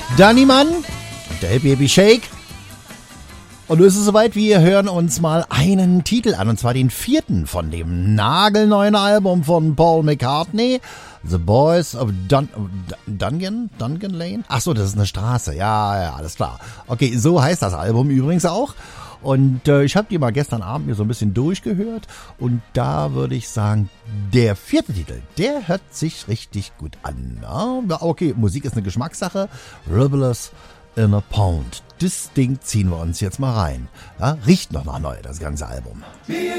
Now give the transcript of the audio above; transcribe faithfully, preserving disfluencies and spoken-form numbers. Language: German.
Danny Mann, der Baby Shake. Und nun ist es soweit, wir hören uns mal einen Titel an, und zwar den vierten von dem nagelneuen Album von Paul McCartney, The Boys of Dun Dungan, Dungan Lane? Ach so, das ist eine Straße, ja, ja, alles klar. Okay, so heißt das Album übrigens auch. Und äh, ich habe die mal gestern Abend mir so ein bisschen durchgehört, und da würde ich sagen, der vierte Titel, der hört sich richtig gut an. Ja, okay, Musik ist eine Geschmackssache. Rivers in a Pound. Das Ding ziehen wir uns jetzt mal rein. Ja, riecht noch mal neu, das ganze Album.